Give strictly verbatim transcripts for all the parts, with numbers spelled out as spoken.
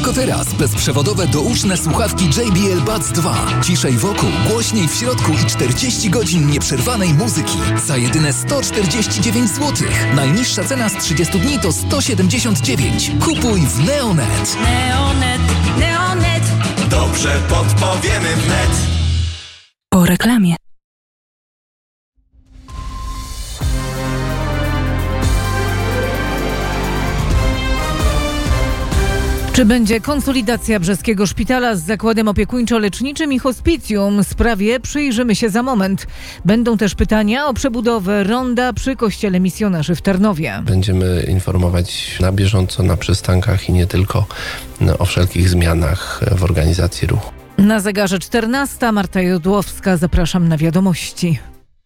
Tylko teraz bezprzewodowe douszne słuchawki J B L Buds dwa. Ciszej wokół, głośniej w środku i czterdzieści godzin nieprzerwanej muzyki. Za jedyne sto czterdzieści dziewięć złotych. Najniższa cena z trzydziestu dni to sto siedemdziesiąt dziewięć. Kupuj w Neonet. Neonet, Neonet. Dobrze podpowiemy wnet. Po reklamie. Czy będzie konsolidacja Brzeskiego Szpitala z zakładem opiekuńczo-leczniczym i hospicjum? Sprawie przyjrzymy się za moment. Będą też pytania o przebudowę ronda przy Kościele Misjonarzy w Tarnowie. Będziemy informować na bieżąco na przystankach i nie tylko o wszelkich zmianach w organizacji ruchu. Na zegarze czternasta. Marta Jodłowska. Zapraszam na wiadomości.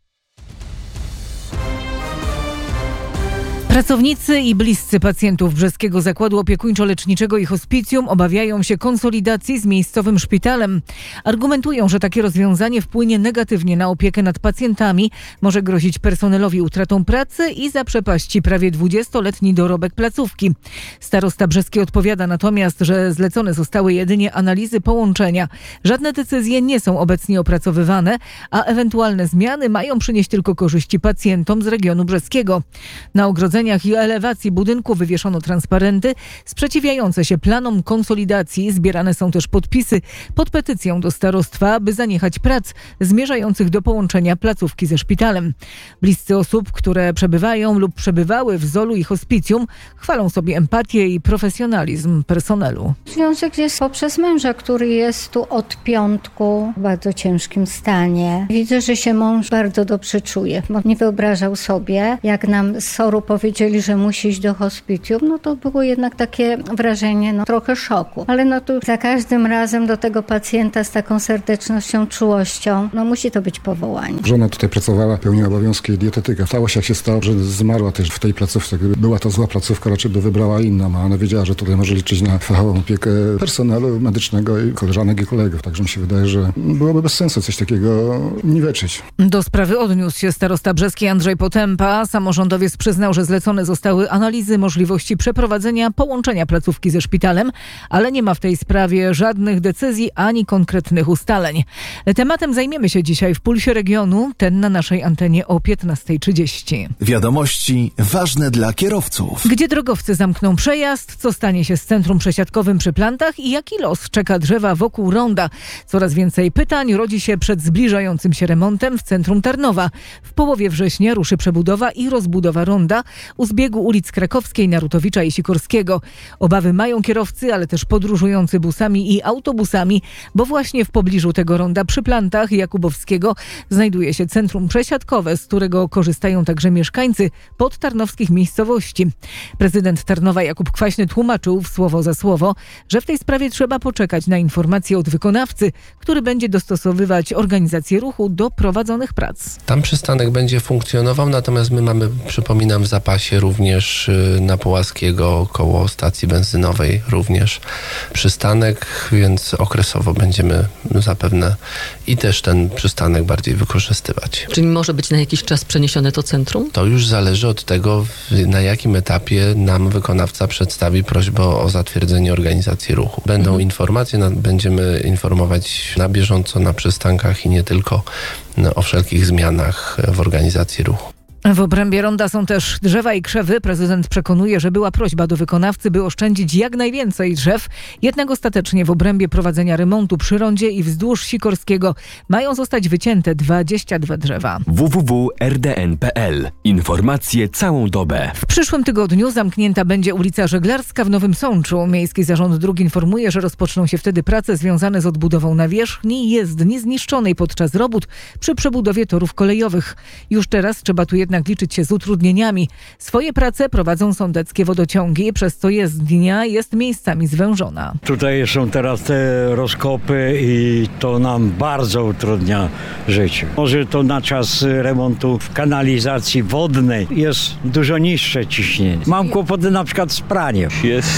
Pracownicy i bliscy pacjentów Brzeskiego Zakładu Opiekuńczo-Leczniczego i Hospicjum obawiają się konsolidacji z miejscowym szpitalem. Argumentują, że takie rozwiązanie wpłynie negatywnie na opiekę nad pacjentami, może grozić personelowi utratą pracy i zaprzepaści prawie dwudziestoletni dorobek placówki. Starosta brzeski odpowiada natomiast, że zlecone zostały jedynie analizy połączenia. Żadne decyzje nie są obecnie opracowywane, a ewentualne zmiany mają przynieść tylko korzyści pacjentom z regionu brzeskiego. Na ogrodzeniu i elewacji budynku wywieszono transparenty sprzeciwiające się planom konsolidacji. Zbierane są też podpisy pod petycją do starostwa, aby zaniechać prac zmierzających do połączenia placówki ze szpitalem. Bliscy osób, które przebywają lub przebywały w Zolu i hospicjum, chwalą sobie empatię i profesjonalizm personelu. Związek jest poprzez męża, który jest tu od piątku w bardzo ciężkim stanie. Widzę, że się mąż bardzo dobrze czuje, bo nie wyobrażał sobie, jak nam z Soru powiedzieli, że musi iść do hospicjum, no to było jednak takie wrażenie, no trochę szoku. Ale no tu za każdym razem do tego pacjenta z taką serdecznością, czułością, no musi to być powołanie. Żona tutaj pracowała, pełniła obowiązki dietetyka. Stało się jak się stało, że zmarła też w tej placówce. Gdyby była to zła placówka, raczej by wybrała inną, a ona wiedziała, że tutaj może liczyć na fachową opiekę personelu medycznego i koleżanek i kolegów. Także mi się wydaje, że byłoby bez sensu coś takiego niweczyć. Do sprawy odniósł się starosta brzeski Andrzej Potępa. Samorządowiec przyznał, że zlecone zostały analizy możliwości przeprowadzenia połączenia placówki ze szpitalem, ale nie ma w tej sprawie żadnych decyzji ani konkretnych ustaleń. Tematem zajmiemy się dzisiaj w Pulsie Regionu, ten na naszej antenie o piętnasta trzydzieści. Wiadomości ważne dla kierowców. Gdzie drogowcy zamkną przejazd, co stanie się z centrum przesiadkowym przy Plantach i jaki los czeka drzewa wokół ronda. Coraz więcej pytań rodzi się przed zbliżającym się remontem w centrum Tarnowa. W połowie września ruszy przebudowa i rozbudowa ronda u zbiegu ulic Krakowskiej, Narutowicza i Sikorskiego. Obawy mają kierowcy, ale też podróżujący busami i autobusami, bo właśnie w pobliżu tego ronda przy Plantach Jakubowskiego znajduje się centrum przesiadkowe, z którego korzystają także mieszkańcy podtarnowskich miejscowości. Prezydent Tarnowa Jakub Kwaśny tłumaczył w słowo za słowo, że w tej sprawie trzeba poczekać na informacje od wykonawcy, który będzie dostosowywać organizację ruchu do prowadzonych prac. Tam przystanek będzie funkcjonował, natomiast my mamy, przypominam, w zapasie również na Połaskiego koło stacji benzynowej również przystanek, więc okresowo będziemy zapewne i też ten przystanek bardziej wykorzystywać. Czyli może być na jakiś czas przeniesione to centrum? To już zależy od tego, na jakim etapie nam wykonawca przedstawi prośbę o zatwierdzenie organizacji ruchu. Będą mhm. informacje, będziemy informować na bieżąco na przystankach i nie tylko o wszelkich zmianach w organizacji ruchu. W obrębie ronda są też drzewa i krzewy. Prezydent przekonuje, że była prośba do wykonawcy, by oszczędzić jak najwięcej drzew. Jednak ostatecznie w obrębie prowadzenia remontu przy rondzie i wzdłuż Sikorskiego mają zostać wycięte dwadzieścia dwa drzewa. w w w kropka r d n kropka p l. Informacje całą dobę. W przyszłym tygodniu zamknięta będzie ulica Żeglarska w Nowym Sączu. Miejski Zarząd Dróg informuje, że rozpoczną się wtedy prace związane z odbudową nawierzchni jezdni zniszczonej podczas robót przy przebudowie torów kolejowych. Już teraz trzeba tu jednak liczyć się z utrudnieniami. Swoje prace prowadzą sądeckie wodociągi, przez co jezdnia jest miejscami zwężona. Tutaj są teraz te rozkopy i to nam bardzo utrudnia życie. Może to na czas remontu w kanalizacji wodnej jest dużo niższe ciśnienie. Mam kłopoty na przykład z praniem. Jest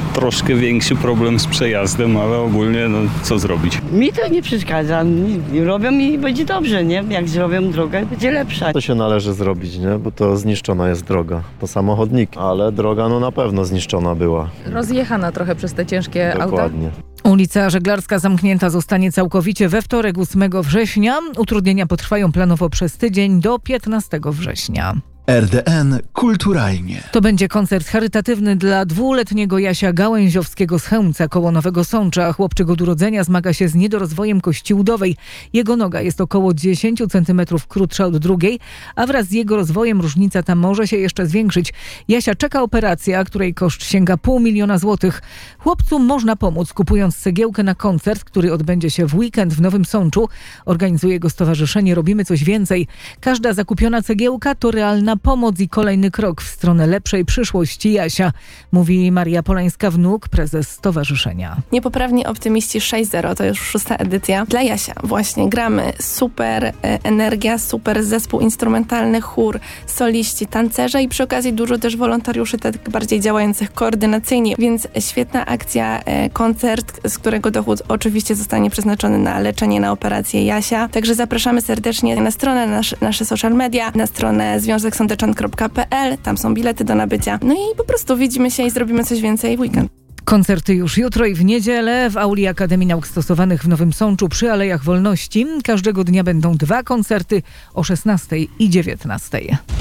troszkę większy problem z przejazdem, ale ogólnie no co zrobić? Mi to nie przeszkadza. Robią i będzie dobrze, nie? Jak zrobią drogę, będzie lepsza. To się należy zrobić, nie? Bo to zniszczona jest droga. To samochodniki, ale droga no na pewno zniszczona była. Rozjechana trochę przez te ciężkie auta. Dokładnie. Ulica Żeglarska zamknięta zostanie całkowicie we wtorek ósmego września. Utrudnienia potrwają planowo przez tydzień do piętnastego września. R D N kulturalnie. To będzie koncert charytatywny dla dwuletniego Jasia Gałęziowskiego z Chełmca koło Nowego Sącza. Chłopczyk od urodzenia zmaga się z niedorozwojem kości udowej. Jego noga jest około dziesięć centymetrów krótsza od drugiej, a wraz z jego rozwojem różnica ta może się jeszcze zwiększyć. Jasia czeka operacja, której koszt sięga pół miliona złotych. Chłopcu można pomóc, kupując cegiełkę na koncert, który odbędzie się w weekend w Nowym Sączu. Organizuje go stowarzyszenie Robimy Coś Więcej. Każda zakupiona cegiełka to realna pomoc i kolejny krok w stronę lepszej przyszłości Jasia, mówi Maria Polańska-Wnuk, prezes stowarzyszenia. Niepoprawni optymiści sześć zero to już szósta edycja. Dla Jasia właśnie gramy super e, energia, super zespół instrumentalny, chór, soliści, tancerze i przy okazji dużo też wolontariuszy tak bardziej działających koordynacyjnie, więc świetna akcja, e, koncert, z którego dochód oczywiście zostanie przeznaczony na leczenie, na operację Jasia. Także zapraszamy serdecznie na stronę, nasz, nasze social media, na stronę związek sądeczan kropka p l, tam są bilety do nabycia. No i po prostu widzimy się i zrobimy coś więcej w weekend. Koncerty już jutro i w niedzielę w auli Akademii Nauk Stosowanych w Nowym Sączu przy Alejach Wolności. Każdego dnia będą dwa koncerty o szesnastej i dziewiętnastej.